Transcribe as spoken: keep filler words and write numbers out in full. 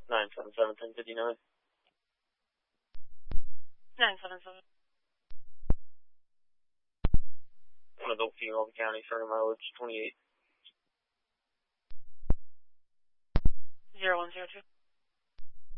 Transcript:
nine seven seven, ten fifty-nine. nine seven seven. One adult female, county, starting mileage twenty-eight. zero one zero two.